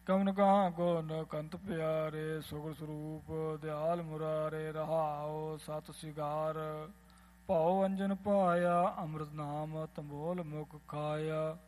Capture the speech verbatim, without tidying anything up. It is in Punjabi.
ਕਵਨ ਕਹਾਂ ਕੋ ਨ ਕੰਤ ਪਿਆਰੇ, ਸੁਗਰ ਸਰੂਪ ਦਿਆਲ ਮੁਰਾਰੇ। ਰਹਾਉ ਸਤ ਸਿਗਾਰ ਭਉ ਅੰਜਨ ਪਾਇਆ, ਅੰਮ੍ਰਿਤ ਨਾਮ ਤੰਬੋਲ ਮੁਖ ਖਾਇਆ।